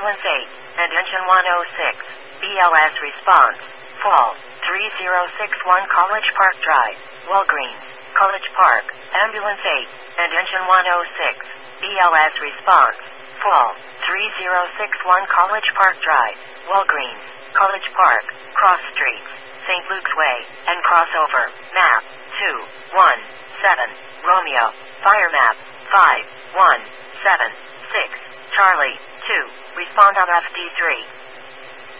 Ambulance 8, and Engine 106. BLS response. Fall. 3061 College Park Drive, Walgreens, College Park. Ambulance 8, and Engine 106. BLS response. Fall. 3061 College Park Drive, Walgreens, College Park. Cross streets. St. Luke's Way, and crossover. Map. 217. Romeo. Fire map. 5176. Charlie. 2. Respond on FD3.